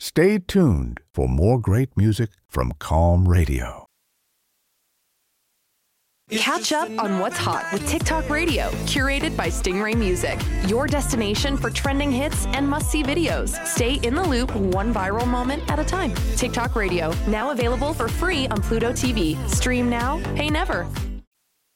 Stay tuned for more great music from Calm Radio. Catch up on what's hot with TikTok Radio, curated by Stingray Music, your destination for trending hits and must-see videos. Stay in the loop, one viral moment at a time. TikTok Radio, now available for free on Pluto TV. Stream now, pay never.